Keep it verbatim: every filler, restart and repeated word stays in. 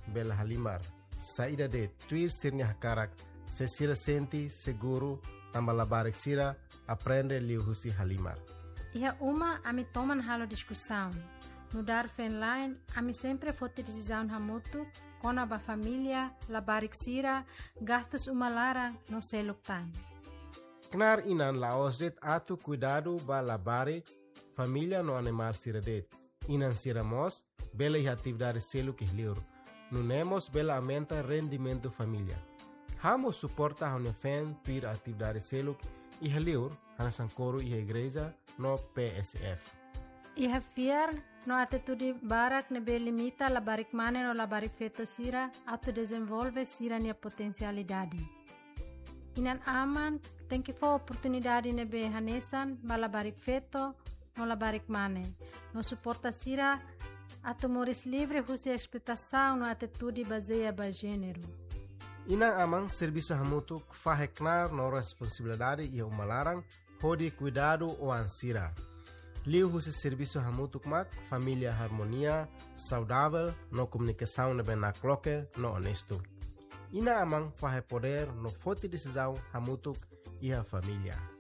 bela Halimar. Saída de tuir sirnya karak, se sira senti seguro, tambalabarik sira, aprende liu husi Halimar. Iha uma ami toman halo discussão. No Darf Online, ami sempre fote decisão hamutu, kona ba família, labarik sira, gastos uma lara no seluk time. Knar inan laosdet atu cuidado ba labare, família no animal siradet. Inan siramos, bela iha atividade seluk ihliur. Nunemos bela aumenta rendimento família. Hamo suporta a unefen tuir atividade seluk ihliur, hanasankoro iha igreja no P S F. Iha fiar no atitude barak nebe limita labarik mane no labarik feto sira atu desenvolve sira nia potencialidade. Inan aman tem que for oportunidade nebe hanesan ba labarik feto no labarik mane. No suporta sira atu moris livre husi expectação no atitude baseia ba gênero. Inang amang serviço hamutu faheknar no responsabilidade e umalarang hodi cuidado o ansira. Liu husi serviço hamutuk mak, família harmonia, saudável, no comunicação nebe na cloque, no honesto. Ina amang fahe poder no forte decisão hamutuk e a família.